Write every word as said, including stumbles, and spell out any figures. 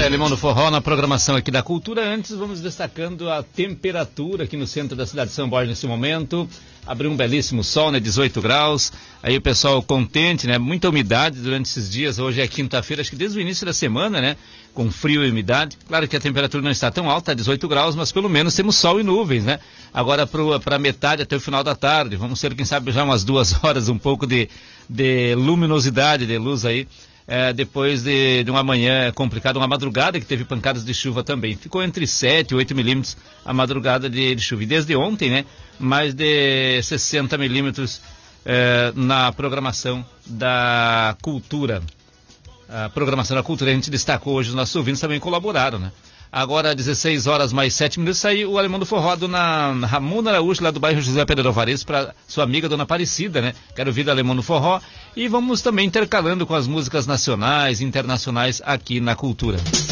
é Alemão do Forró na programação aqui da Cultura. Antes, vamos destacando a temperatura aqui no centro da cidade de São Borja nesse momento. Abriu um belíssimo sol, né? dezoito graus. Aí o pessoal contente, né? Muita umidade durante esses dias. Hoje é quinta-feira, acho que desde o início da semana, né? Com frio e umidade. Claro que a temperatura não está tão alta, dezoito graus, mas pelo menos temos sol e nuvens, né? Agora para metade até o final da tarde. Vamos ter, quem sabe, já umas duas horas, um pouco de, de luminosidade, de luz aí. É, depois de, de uma manhã complicada, uma madrugada que teve pancadas de chuva também. Ficou entre sete e oito milímetros a madrugada de, de chuva. E desde ontem, né, mais de sessenta milímetros é, na programação da Cultura. A programação da Cultura, a gente destacou hoje, os nossos ouvintes também colaboraram, né? Agora, dezesseis horas mais sete minutos, saiu o Alemão do Forró na Ramona Araújo, lá do bairro José Pedro Alvarez, para sua amiga Dona Aparecida, né? Quero ouvir o Alemão do Forró. E vamos também intercalando com as músicas nacionais e internacionais aqui na Cultura.